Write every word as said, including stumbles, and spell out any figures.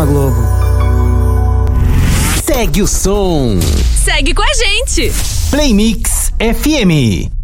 Programa Globo. Segue o som. Segue com a gente. Play Mix F M.